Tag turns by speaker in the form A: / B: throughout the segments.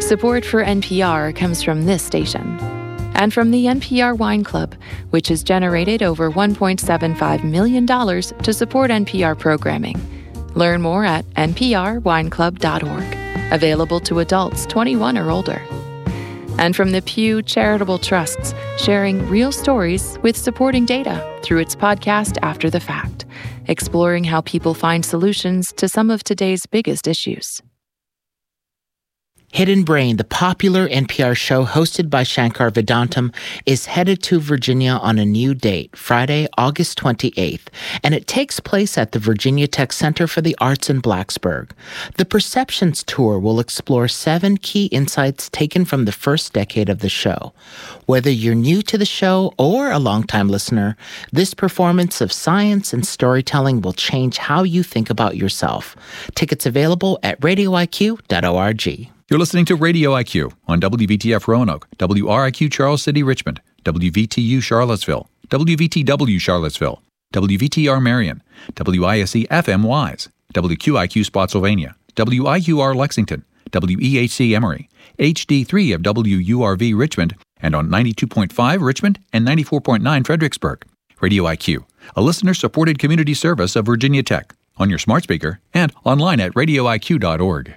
A: Support for NPR comes from this station and from the NPR Wine Club, which has generated over $1.75 million to support NPR programming. Learn more at nprwineclub.org. Available to adults 21 or older. And from the Pew Charitable Trusts, sharing real stories with supporting data through its podcast After the Fact, exploring how people find solutions to some of today's biggest issues.
B: Hidden Brain, the popular NPR show hosted by Shankar Vedantam, is headed to Virginia on a new date, Friday, August 28th, and it takes place at the Virginia Tech Center for the Arts in Blacksburg. The Perceptions Tour will explore 7 key insights taken from the first decade of the show. Whether you're new to the show or a longtime listener, this performance of science and storytelling will change how you think about yourself. Tickets available at radioiq.org.
C: You're listening to Radio IQ on WVTF Roanoke, WRIQ Charles City Richmond, WVTU Charlottesville, WVTW Charlottesville, WVTR Marion, WISE FM Wise, WQIQ Spotsylvania, WIUR Lexington, WEHC Emory, HD3 of WURV Richmond, and on 92.5 Richmond and 94.9 Fredericksburg. Radio IQ, a listener-supported community service of Virginia Tech, on your smart speaker and online at radioiq.org.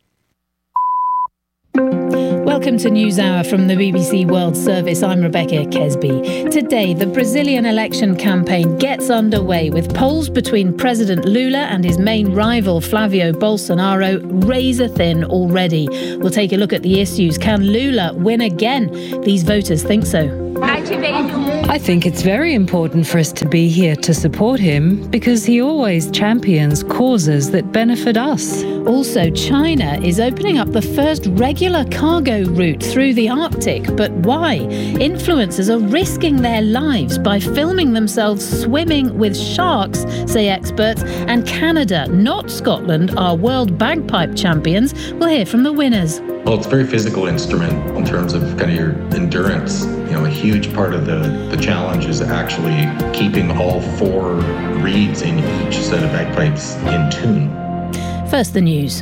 D: Welcome to NewsHour from the BBC World Service. I'm Rebecca Kesby. Today, the Brazilian election campaign gets underway with polls between President Lula and his main rival, Flavio Bolsonaro, razor-thin already. We'll take a look at the issues. Can Lula win again? These voters think so.
E: I think it's very important for us to be here to support him because he always champions causes that benefit us.
D: Also, China is opening up the first regular cargo route through the Arctic. But why? Influencers are risking their lives by filming themselves swimming with sharks, say experts. And Canada, not Scotland, are world bagpipe champions. We'll hear from the winners.
F: Well, it's a very physical instrument in terms of kind of your endurance. A huge part of the challenge is actually keeping all 4 reeds in each set of bagpipes in tune.
D: First, the news.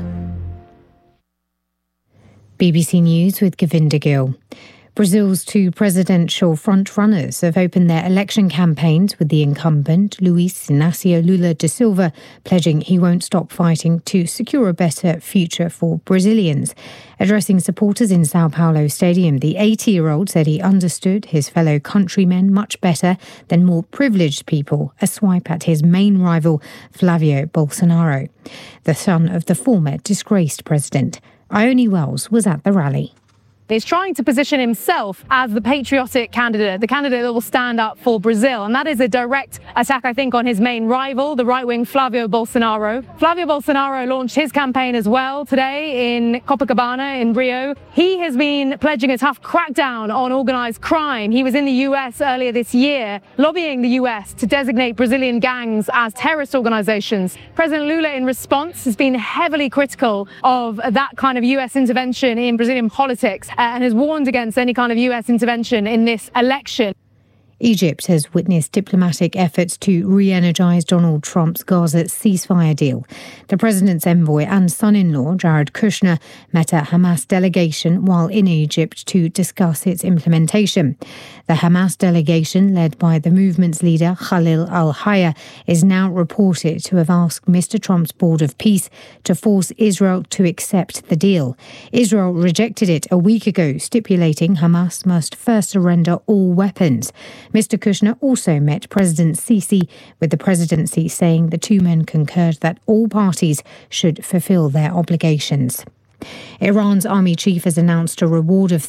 G: BBC News with Govinda Gill. Brazil's 2 presidential frontrunners have opened their election campaigns with the incumbent, Luiz Inácio Lula da Silva, pledging he won't stop fighting to secure a better future for Brazilians. Addressing supporters in Sao Paulo Stadium, the 80-year-old said he understood his fellow countrymen much better than more privileged people, a swipe at his main rival, Flavio Bolsonaro, the son of the former disgraced president. Ione Wells was at the rally.
H: He's trying to position himself as the patriotic candidate, the candidate that will stand up for Brazil. And that is a direct attack, I think, on his main rival, the right-wing Flavio Bolsonaro. Flavio Bolsonaro launched his campaign as well today in Copacabana in Rio. He has been pledging a tough crackdown on organized crime. He was in the US earlier this year, lobbying the US to designate Brazilian gangs as terrorist organizations. President Lula, in response, has been heavily critical of that kind of US intervention in Brazilian politics. And has warned against any kind of US intervention in this election.
G: Egypt has witnessed diplomatic efforts to re-energise Donald Trump's Gaza ceasefire deal. The president's envoy and son-in-law, Jared Kushner, met a Hamas delegation while in Egypt to discuss its implementation. The Hamas delegation, led by the movement's leader, Khalil al-Hayya, is now reported to have asked Mr. Trump's Board of Peace to force Israel to accept the deal. Israel rejected it a week ago, stipulating Hamas must first surrender all weapons. Mr. Kushner also met President Sisi, with the presidency saying the 2 men concurred that all parties should fulfill their obligations. Iran's army chief has announced a reward of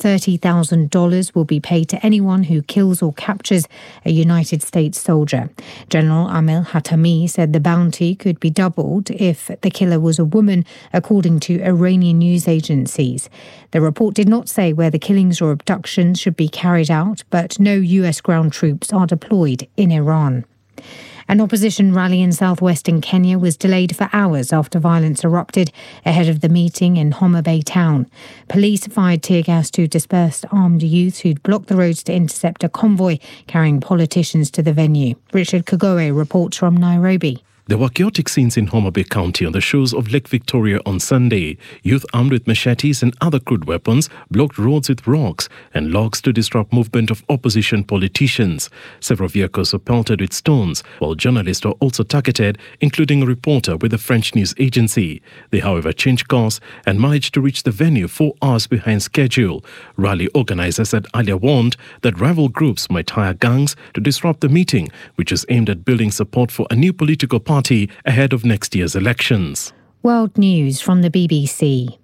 G: $30,000 will be paid to anyone who kills or captures a United States soldier. General Amir Hatami said the bounty could be doubled if the killer was a woman, according to Iranian news agencies. The report did not say where the killings or abductions should be carried out, but no US ground troops are deployed in Iran. An opposition rally in southwestern Kenya was delayed for hours after violence erupted ahead of the meeting in Homa Bay town. Police fired tear gas to disperse armed youths who'd blocked the roads to intercept a convoy carrying politicians to the venue. Richard Kagoe reports from Nairobi.
I: There were chaotic scenes in Homa Bay County on the shores of Lake Victoria on Sunday. Youth armed with machetes and other crude weapons blocked roads with rocks and logs to disrupt movement of opposition politicians. Several vehicles were pelted with stones, while journalists were also targeted, including a reporter with the French news agency. They, however, changed course and managed to reach the venue 4 hours behind schedule. Rally organizers had earlier warned that rival groups might hire gangs to disrupt the meeting, which is aimed at building support for a new political party ahead of next year's elections.
G: World News from the BBC.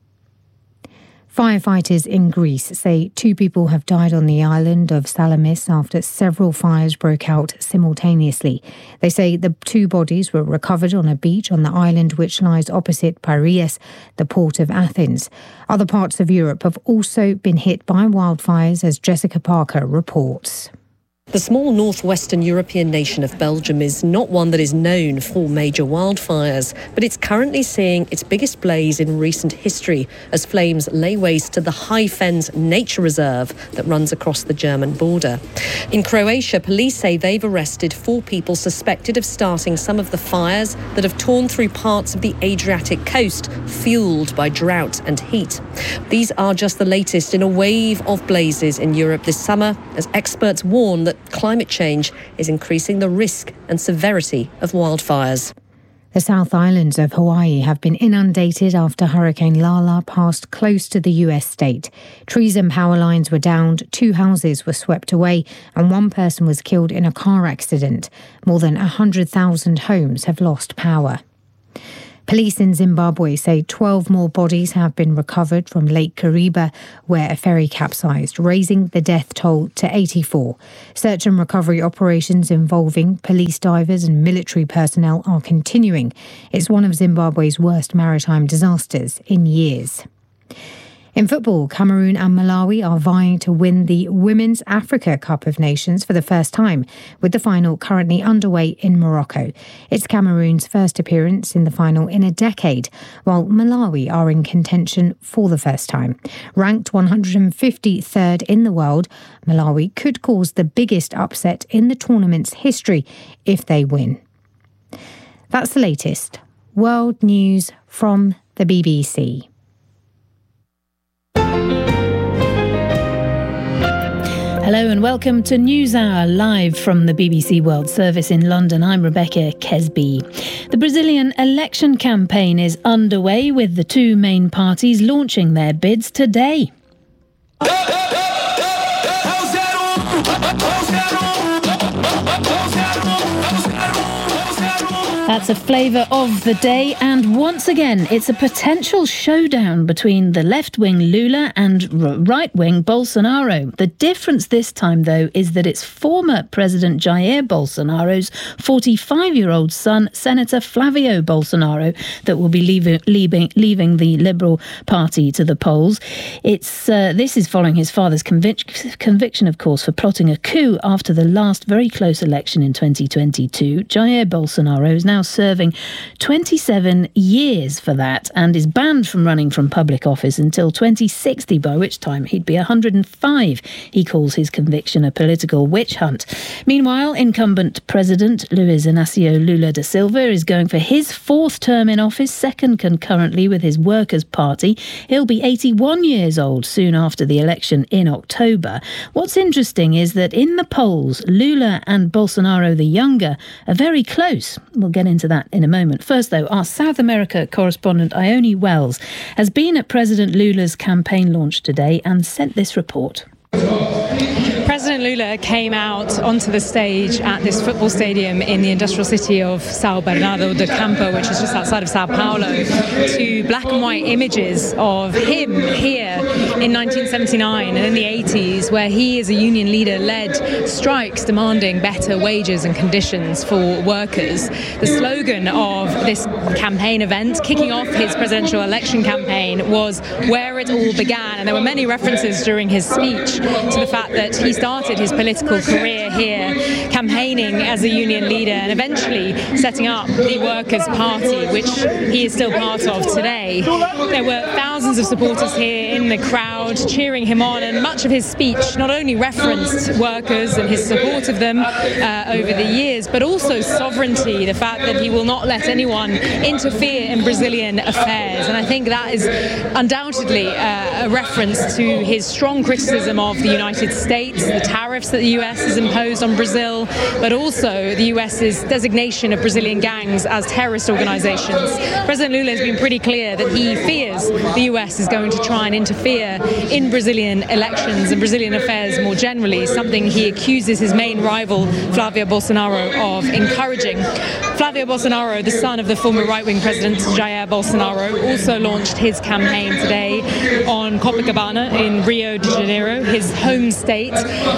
G: Firefighters in Greece say 2 people have died on the island of Salamis after several fires broke out simultaneously. They say the 2 bodies were recovered on a beach on the island which lies opposite Piraeus, the port of Athens. Other parts of Europe have also been hit by wildfires, as Jessica Parker reports.
J: The small northwestern European nation of Belgium is not one that is known for major wildfires, but it's currently seeing its biggest blaze in recent history as flames lay waste to the High Fens Nature Reserve that runs across the German border. In Croatia, police say they've arrested 4 people suspected of starting some of the fires that have torn through parts of the Adriatic coast, fueled by drought and heat. These are just the latest in a wave of blazes in Europe this summer, as experts warn that climate change is increasing the risk and severity of wildfires.
G: The South Islands of Hawaii have been inundated after Hurricane Lala passed close to the US state. Trees and power lines were downed, 2 houses were swept away, and 1 person was killed in a car accident. More than 100,000 homes have lost power. Police in Zimbabwe say 12 more bodies have been recovered from Lake Kariba, where a ferry capsized, raising the death toll to 84. Search and recovery operations involving police divers and military personnel are continuing. It's one of Zimbabwe's worst maritime disasters in years. In football, Cameroon and Malawi are vying to win the Women's Africa Cup of Nations for the first time, with the final currently underway in Morocco. It's Cameroon's first appearance in the final in a decade, while Malawi are in contention for the first time. Ranked 153rd in the world, Malawi could cause the biggest upset in the tournament's history if they win. That's the latest. World News from the BBC.
D: Hello and welcome to NewsHour, live from the BBC World Service in London. I'm Rebecca Kesby. The Brazilian election campaign is underway, with the 2 main parties launching their bids today. That's a flavour of the day, and once again it's a potential showdown between the left-wing Lula and right-wing Bolsonaro. The difference this time, though, is that it's former President Jair Bolsonaro's 45-year-old son, Senator Flavio Bolsonaro, that will be leaving the Liberal Party to the polls. This is following his father's conviction, of course, for plotting a coup after the last very close election in 2022. Jair Bolsonaro is now serving 27 years for that and is banned from running from public office until 2060, by which time he'd be 105. He calls his conviction a political witch hunt. Meanwhile, incumbent President Luiz Inácio Lula da Silva is going for his 4th term in office, second concurrently with his Workers' Party. He'll be 81 years old soon after the election in October. What's interesting is that in the polls, Lula and Bolsonaro the younger are very close. We'll get into that in a moment. First, though, our South America correspondent Ione Wells has been at President Lula's campaign launch today and sent this report.
H: President Lula came out onto the stage at this football stadium in the industrial city of São Bernardo do Campo, which is just outside of Sao Paulo, to black and white images of him here in 1979 and in the 80s, where he, as a union leader, led strikes demanding better wages and conditions for workers. The slogan of this campaign event, kicking off his presidential election campaign, was "Where it all began," and there were many references during his speech to the fact that he started started his political career here, campaigning as a union leader and eventually setting up the Workers' Party, which he is still part of today. There were thousands of supporters here in the crowd cheering him on, and much of his speech not only referenced workers and his support of them over the years, but also sovereignty, the fact that he will not let anyone interfere in Brazilian affairs. And I think that is undoubtedly a reference to his strong criticism of the United States, the tariffs that the US has imposed on Brazil, but also the US's designation of Brazilian gangs as terrorist organizations. President Lula has been pretty clear that he fears the US is going to try and interfere in Brazilian elections and Brazilian affairs more generally, something he accuses his main rival, Flavio Bolsonaro, of encouraging. Flavio Bolsonaro, the son of the former right-wing president Jair Bolsonaro, also launched his campaign today on Copacabana in Rio de Janeiro, his home state.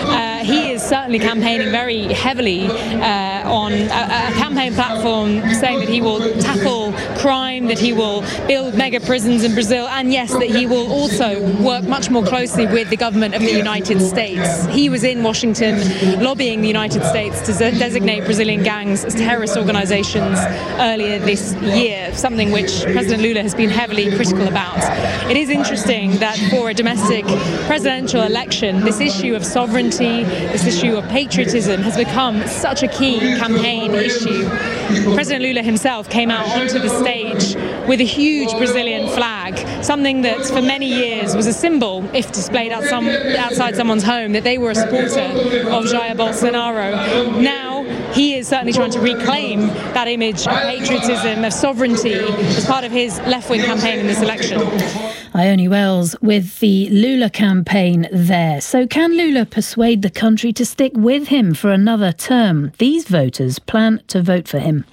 H: He is certainly campaigning very heavily on a campaign platform saying that he will tackle crime, that he will build mega prisons in Brazil, and yes, that he will also work much more closely with the government of the United States. He was in Washington lobbying the United States to designate Brazilian gangs as terrorist organizations earlier this year, something which President Lula has been heavily critical about. It is interesting that for a domestic presidential election, this issue of sovereignty, this issue of patriotism has become such a key campaign issue. President Lula himself came out onto the stage with a huge Brazilian flag, something that for many years was a symbol, if displayed outside someone's home, that they were a supporter of Jair Bolsonaro. Now he is certainly trying to reclaim that image of patriotism, of sovereignty, as part of his left-wing campaign in this election.
D: Ione Wells with the Lula campaign there. So can Lula persuade the country to stick with him for another term? These voters plan to vote for him.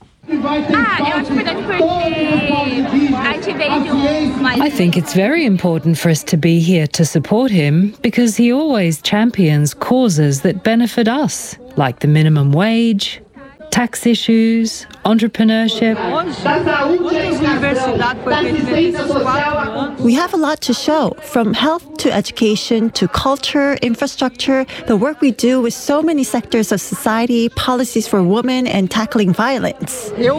E: I think it's very important for us to be here to support him because he always champions causes that benefit us, like the minimum wage, tax issues, entrepreneurship.
K: We have a lot to show, from health to education to culture, infrastructure, the work we do with so many sectors of society, policies for women, and tackling violence.
L: I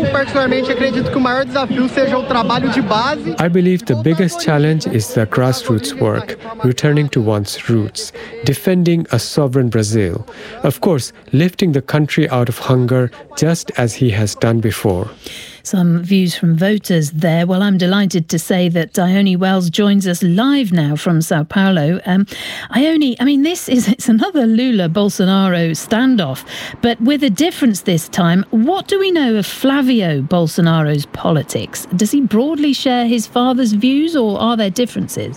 L: believe the biggest challenge is the grassroots work, returning to one's roots, defending a sovereign Brazil. Of course, lifting the country out of hunger, just as he has done before.
D: Some views from voters there. Well, I'm delighted to say that Ione Wells joins us live now from Sao Paulo. Ione, it's another Lula-Bolsonaro standoff, but with a difference this time. What do we know of Flavio Bolsonaro's politics? Does he broadly share his father's views, or are there differences?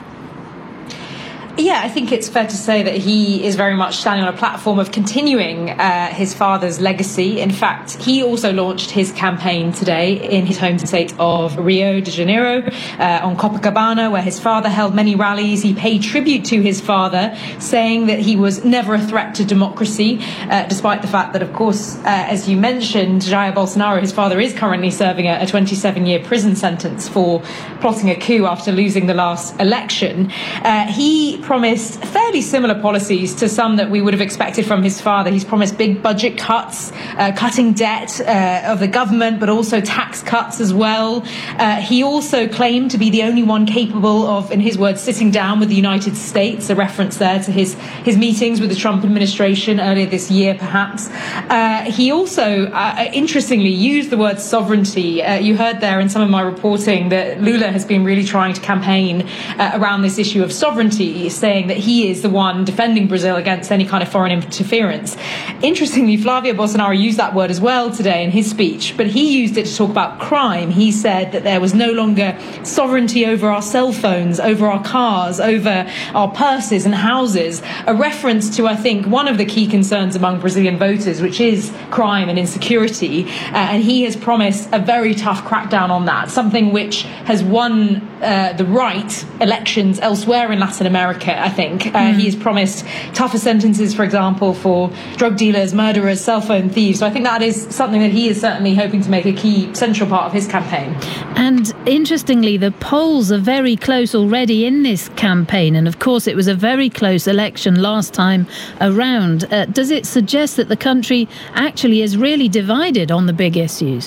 M: Yeah, I think it's fair to say that he is very much standing on a platform of continuing his father's legacy. In fact, he also launched his campaign today in his home state of Rio de Janeiro on Copacabana, where his father held many rallies. He paid tribute to his father, saying that he was never a threat to democracy, despite the fact that, of course, as you mentioned, Jair Bolsonaro, his father, is currently serving a 27-year prison sentence for plotting a coup after losing the last election. He promised fairly similar policies to some that we would have expected from his father. He's promised big budget cuts, cutting debt of the government, but also tax cuts as well. He also claimed to be the only one capable of, in his words, sitting down with the United States, a reference there to his meetings with the Trump administration earlier this year, perhaps. He also, interestingly, used the word sovereignty. You heard there in some of my reporting that Lula has been really trying to campaign around this issue of sovereignty, saying that he is the one defending Brazil against any kind of foreign interference. Interestingly, Flavio Bolsonaro used that word as well today in his speech, but he used it to talk about crime. He said that there was no longer sovereignty over our cell phones, over our cars, over our purses and houses, a reference to, I think, one of the key concerns among Brazilian voters, which is crime and insecurity. And he has promised a very tough crackdown on that, something which has won the right elections elsewhere in Latin America advocate, I think. He has promised tougher sentences, for example, for drug dealers, murderers, cell phone thieves. So I think that is something that he is certainly hoping to make a key central part of his campaign.
D: And interestingly, the polls are very close already in this campaign. And of course, it was a very close election last time around. Does it suggest that the country actually is really divided on the big issues?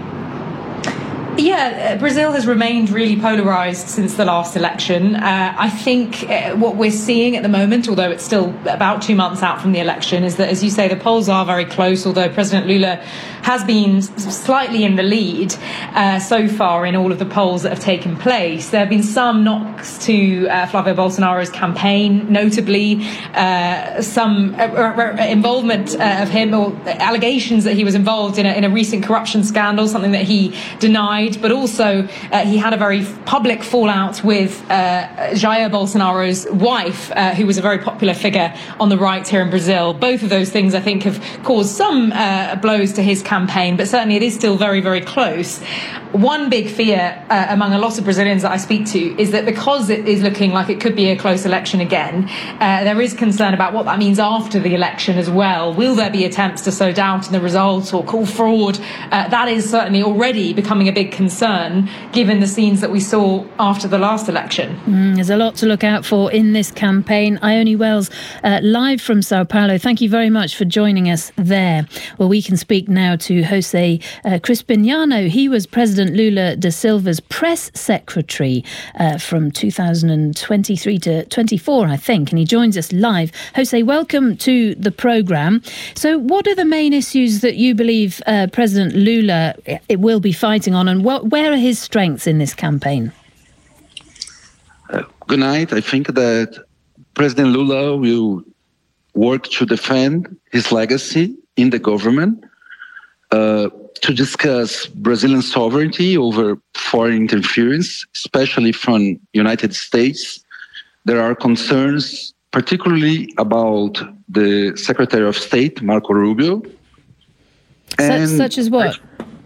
M: Yeah, Brazil has remained really polarised since the last election. I think what we're seeing at the moment, although it's still about 2 months out from the election, is that, as you say, the polls are very close, although President Lula has been slightly in the lead so far in all of the polls that have taken place. There have been some knocks to Flavio Bolsonaro's campaign, notably some involvement of him, or allegations that he was involved in a recent corruption scandal, something that he denied. But also, he had a very public fallout with Jair Bolsonaro's wife, who was a very popular figure on the right here in Brazil. Both of those things, I think, have caused some blows to his campaign, but certainly it is still very, very close. One big fear among a lot of Brazilians that I speak to is that because it is looking like it could be a close election again, there is concern about what that means after the election as well. Will there be attempts to sow doubt in the result or call fraud? That is certainly already becoming a big concern, given the scenes that we saw after the last election.
D: There's a lot to look out for in this campaign. Ione Wells, live from Sao Paulo, thank you very much for joining us there. Well, we can speak now to Jose Crispiniano. He was President Lula da Silva's press secretary from 2023 to 24, I think, and he joins us live. Jose, welcome to the programme. So what are the main issues that you believe President Lula will be fighting on, and where are his strengths in this campaign?
N: Good night. I think that President Lula will work to defend his legacy in the government, to discuss Brazilian sovereignty over foreign interference, especially from United States. There are concerns, particularly about the Secretary of State, Marco Rubio.
D: Such as what?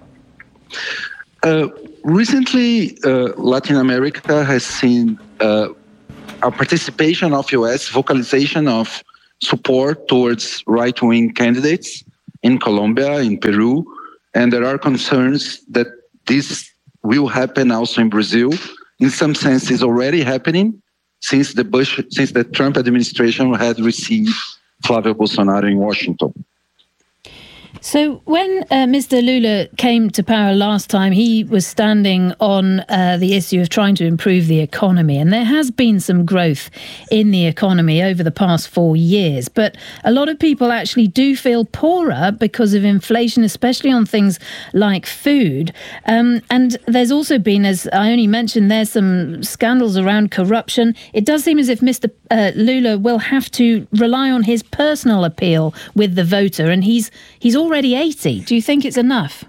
N: Recently, Latin America has seen a participation of U.S. vocalization of support towards right-wing candidates in Colombia, in Peru, and there are concerns that this will happen also in Brazil. In some sense, it's already happening since the Trump administration had received Flavio Bolsonaro in Washington.
D: So when Mr. Lula came to power last time, he was standing on the issue of trying to improve the economy. And there has been some growth in the economy over the past 4 years. But a lot of people actually do feel poorer because of inflation, especially on things like food. And there's also been, as I only mentioned, there's some scandals around corruption. It does seem as if Mr. Lula will have to rely on his personal appeal with the voter. And he's already 80. Do you think it's enough?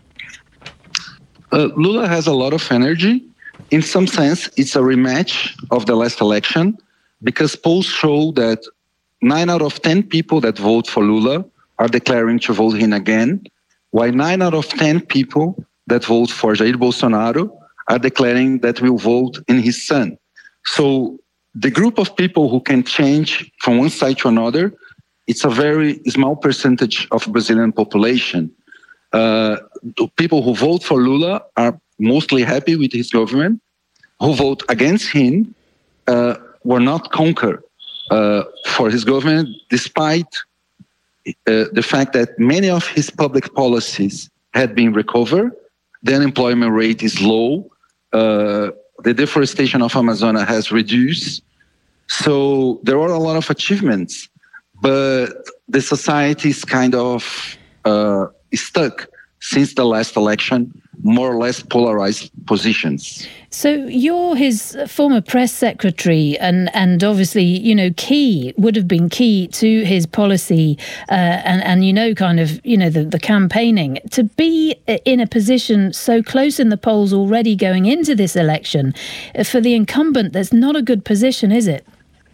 N: Lula has a lot of energy. In some sense, it's a rematch of the last election, because polls show that 9 out of 10 people that vote for Lula are declaring to vote him again, while 9 out of 10 people that vote for Jair Bolsonaro are declaring that will vote in his son. So the group of people who can change from one side to another, it's a very small percentage of Brazilian population. The people who vote for Lula are mostly happy with his government. Who vote against him were not conquered for his government, despite the fact that many of his public policies had been recovered. The unemployment rate is low. The deforestation of Amazonia has reduced. So there are a lot of achievements. But the society is kind of stuck since the last election, more or less polarized positions.
D: So you're his former press secretary, and obviously, would have been key to his policy, and the campaigning. To be in a position so close in the polls already going into this election, for the incumbent, that's not a good position, is it?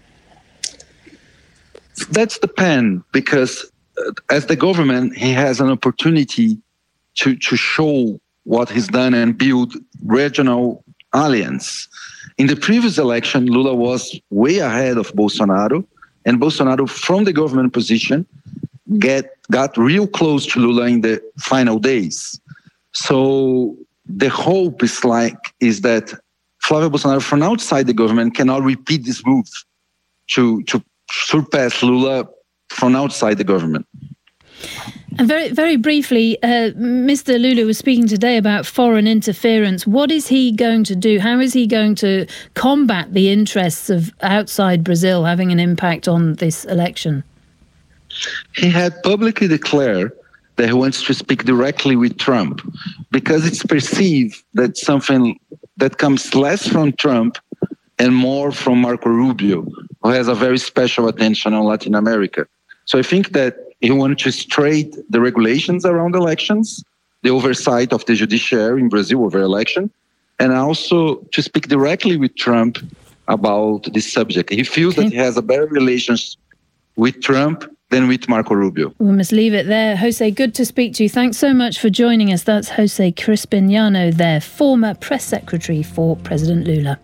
N: That's the pen, because as the government, he has an opportunity to show what he's done and build regional alliance. In the previous election, Lula was way ahead of Bolsonaro, and Bolsonaro, from the government position, got real close to Lula in the final days. So the hope is that Flávio Bolsonaro, from outside the government, cannot repeat this move to surpass Lula from outside the government.
D: And very, very briefly, Mr. Lula was speaking today about foreign interference. What is he going to do? How is he going to combat the interests of outside Brazil having an impact on this election?
N: He had publicly declared that he wants to speak directly with Trump because it's perceived that something that comes less from Trump and more from Marco Rubio, who has a very special attention on Latin America. So I think that he wanted to straighten the regulations around elections, the oversight of the judiciary in Brazil over election, and also to speak directly with Trump about this subject. He feels that he has a better relationship with Trump than with Marco Rubio.
D: We must leave it there. Jose, good to speak to you. Thanks so much for joining us. That's Jose Crispiniano there, former press secretary for President Lula.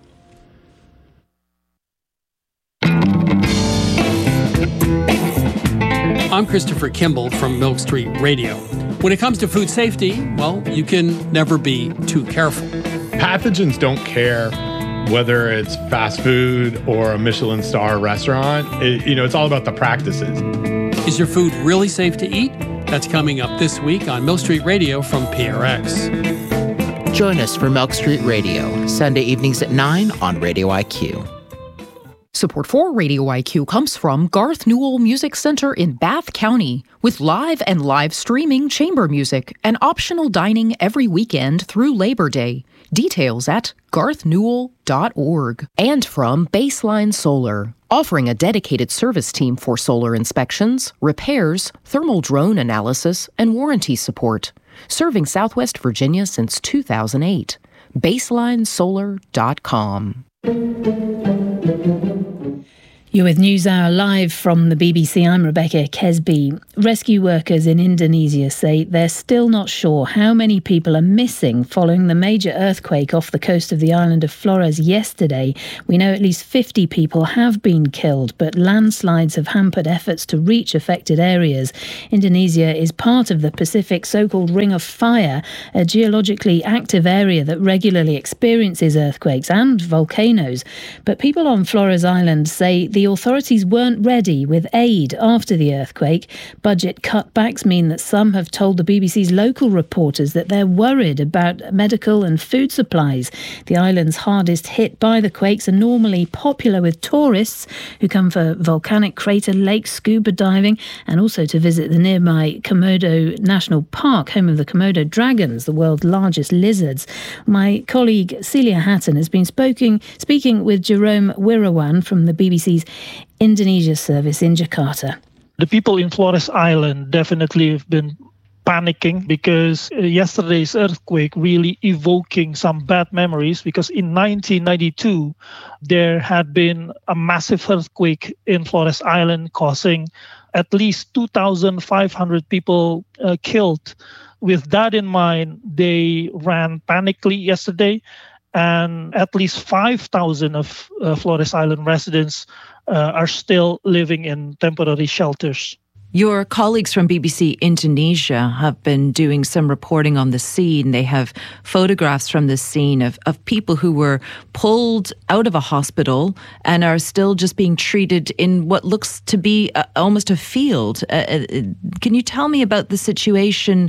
O: I'm Christopher Kimball from Milk Street Radio. When it comes to food safety, well, you can never be too careful.
P: Pathogens don't care whether it's fast food or a Michelin star restaurant. It's all about the practices.
O: Is your food really safe to eat? That's coming up this week on Milk Street Radio from PRX.
B: Join us for Milk Street Radio, Sunday evenings at 9 on Radio IQ.
Q: Support for Radio IQ comes from Garth Newell Music Center in Bath County, with live and live streaming chamber music and optional dining every weekend through Labor Day. Details at garthnewell.org. And from Baseline Solar, offering a dedicated service team for solar inspections, repairs, thermal drone analysis, and warranty support. Serving Southwest Virginia since 2008. BaselineSolar.com.
D: You're with NewsHour live from the BBC. I'm Rebecca Kesby. Rescue workers in Indonesia say they're still not sure how many people are missing following the major earthquake off the coast of the island of Flores yesterday. We know at least 50 people have been killed, but landslides have hampered efforts to reach affected areas. Indonesia is part of the Pacific so-called Ring of Fire, a geologically active area that regularly experiences earthquakes and volcanoes. But people on Flores Island say the authorities weren't ready with aid after the earthquake. Budget cutbacks mean that some have told the BBC's local reporters that they're worried about medical and food supplies. The islands hardest hit by the quakes are normally popular with tourists who come for volcanic crater lake scuba diving and also to visit the nearby Komodo National Park, home of the Komodo dragons, the world's largest lizards. My colleague Celia Hatton has been speaking with Jerome Wirawan from the BBC's Indonesia service in Jakarta.
R: The people in Flores Island definitely have been panicking because yesterday's earthquake really evoking some bad memories, because in 1992 there had been a massive earthquake in Flores Island causing at least 2,500 people killed. With that in mind, they ran panically yesterday, and at least 5,000 of Flores Island residents are still living in temporary shelters.
S: Your colleagues from BBC Indonesia have been doing some reporting on the scene. They have photographs from the scene of people who were pulled out of a hospital and are still just being treated in what looks to be almost a field. Can you tell me about the situation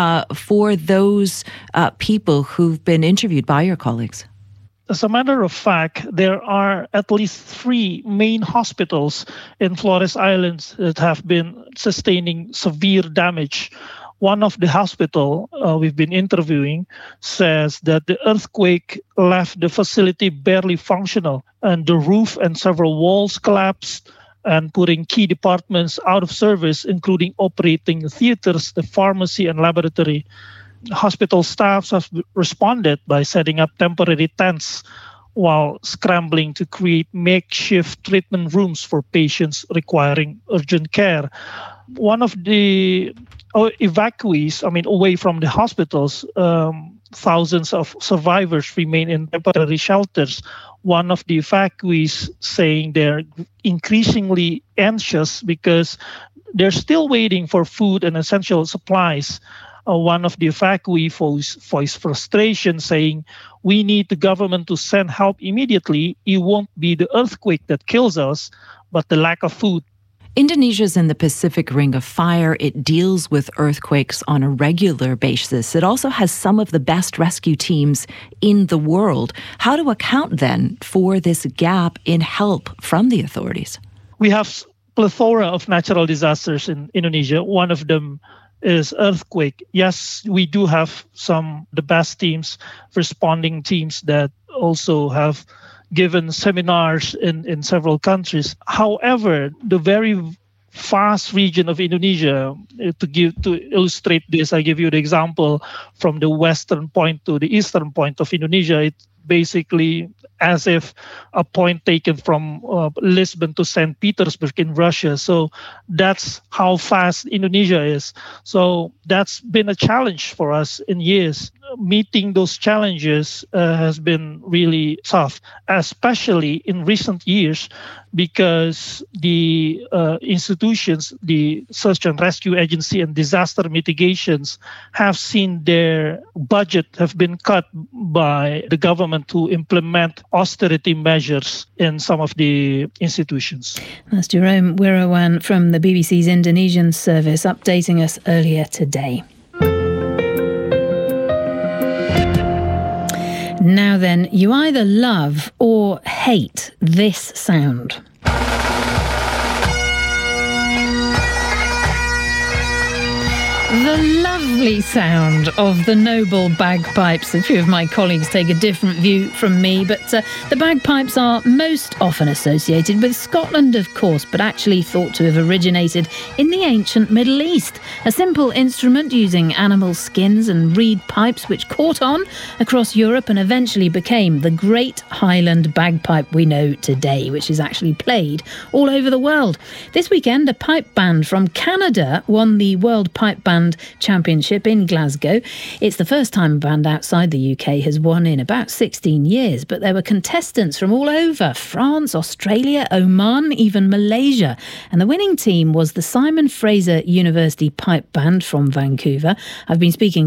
S: for those people who've been interviewed by your colleagues?
R: As a matter of fact, there are at least 3 main hospitals in Flores Islands that have been sustaining severe damage. One of the hospital we've been interviewing says that the earthquake left the facility barely functional, and the roof and several walls collapsed and putting key departments out of service, including operating theaters, the pharmacy and laboratory. Hospital staffs have responded by setting up temporary tents while scrambling to create makeshift treatment rooms for patients requiring urgent care. One of the evacuees, away from the hospitals, thousands of survivors remain in temporary shelters. One of the evacuees saying they're increasingly anxious because they're still waiting for food and essential supplies. One of the evacuees voiced frustration, saying, "We need the government to send help immediately. It won't be the earthquake that kills us, but the lack of food."
S: Indonesia's in the Pacific Ring of Fire. It deals with earthquakes on a regular basis. It also has some of the best rescue teams in the world. How to account then for this gap in help from the authorities?
R: We have plethora of natural disasters in Indonesia. One of them is earthquake. Yes, we do have the best teams, responding teams that also have given seminars in several countries. However, the very vast region of Indonesia, to illustrate this, I give you the example from the western point to the eastern point of Indonesia. It's basically as if a point taken from Lisbon to St. Petersburg in Russia. So that's how fast Indonesia is. So that's been a challenge for us in years. Meeting those challenges has been really tough, especially in recent years, because the institutions, the Search and Rescue Agency and disaster mitigations, have seen their budget have been cut by the government to implement austerity measures in some of the institutions.
D: That's Jerome Wirawan from the BBC's Indonesian service updating us earlier today. Now then, you either love or hate this sound. The lovely sound of the noble bagpipes. A few of my colleagues take a different view from me, but the bagpipes are most often associated with Scotland, of course, but actually thought to have originated in the ancient Middle East. A simple instrument using animal skins and reed pipes which caught on across Europe and eventually became the great Highland bagpipe we know today, which is actually played all over the world. This weekend, a pipe band from Canada won the World Pipe Band Championship in Glasgow. It's the first time a band outside the UK has won in about 16 years, but there were contestants from all over: France, Australia, Oman, even Malaysia. And the winning team was the Simon Fraser University Pipe Band from Vancouver. I've been speaking